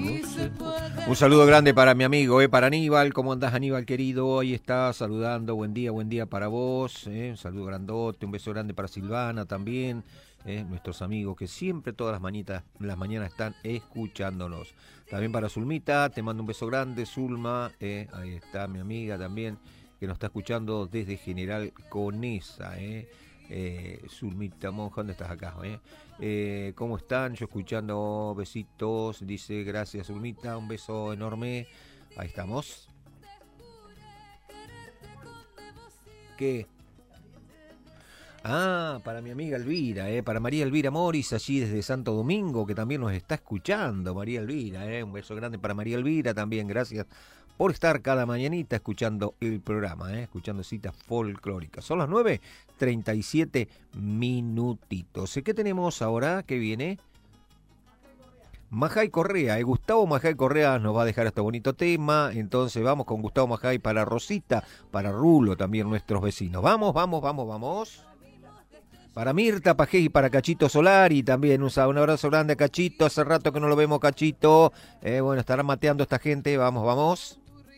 Un saludo grande para mi amigo, para Aníbal. ¿Cómo andás, Aníbal, querido? Ahí está, saludando. Buen día para vos. Un saludo grandote, un beso grande para Silvana también. Nuestros amigos que siempre todas las mañanas están escuchándonos. También para Zulmita, te mando un beso grande, Zulma. Ahí está mi amiga también, que nos está escuchando desde General Conesa. Zulmita Monja, ¿dónde estás acá? ¿Cómo están? Yo escuchando, besitos, dice gracias Zulmita, un beso enorme. Ahí estamos. ¿Qué? Para mi amiga Elvira, para María Elvira Moris, allí desde Santo Domingo, que también nos está escuchando, María Elvira, un beso grande para María Elvira también, gracias por estar cada mañanita escuchando el programa, escuchando citas folclóricas. Son las 9:37 minutitos. ¿Qué tenemos ahora? ¿Qué viene? Majay Correa, Gustavo Majay Correa nos va a dejar este bonito tema, entonces vamos con Gustavo Majay para Rosita, para Rulo también, nuestros vecinos. Vamos. Para Mirta Pajé y para Cachito Solari también, un abrazo grande a Cachito, hace rato que no lo vemos, Cachito. Estará mateando esta gente, vamos.